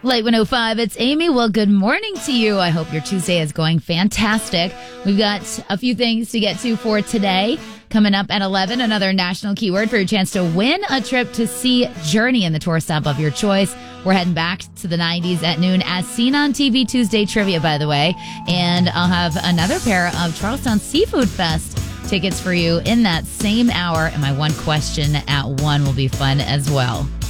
Light 105, it's Amy. Well, good morning to you. I hope your Tuesday is going fantastic. We've got a few things to get to for today. Coming up at 11, another national keyword for your chance to win a trip to see Journey in the tour stop of your choice. We're heading back to the 90s at noon as seen on TV Tuesday trivia, by the way. And I'll have another pair of Charlestown Seafood Fest tickets for you in that same hour. And my one question at 1 will be fun as well.